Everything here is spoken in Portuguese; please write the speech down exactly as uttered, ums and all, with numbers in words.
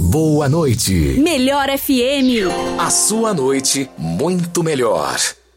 Boa noite. Melhor F M. A sua noite muito melhor.